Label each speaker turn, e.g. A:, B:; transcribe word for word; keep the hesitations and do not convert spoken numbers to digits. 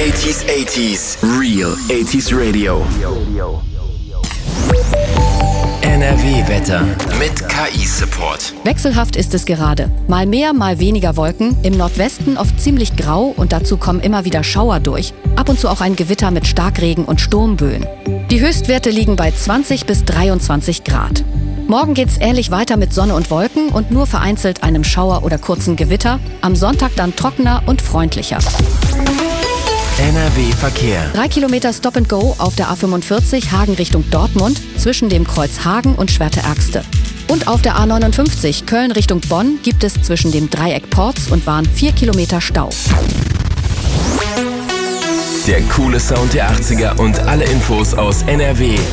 A: achtziger achtziger Real achtziger Radio. N R W-Wetter mit K I-Support.
B: Wechselhaft ist es gerade. Mal mehr, mal weniger Wolken. Im Nordwesten oft ziemlich grau und dazu kommen immer wieder Schauer durch. Ab und zu auch ein Gewitter mit Starkregen und Sturmböen. Die Höchstwerte liegen bei zwanzig bis dreiundzwanzig Grad. Morgen geht's ähnlich weiter mit Sonne und Wolken und nur vereinzelt einem Schauer oder kurzen Gewitter. Am Sonntag dann trockener und freundlicher.
A: N R W-Verkehr.
B: Drei Kilometer Stop and Go auf der A fünfundvierzig Hagen Richtung Dortmund zwischen dem Kreuz Hagen und Schwerte-Ärgste. Und auf der A neunundfünfzig Köln Richtung Bonn gibt es zwischen dem Dreieck Porz und Wahn vier Kilometer Stau.
A: Der coole Sound der achtziger und alle Infos aus N R W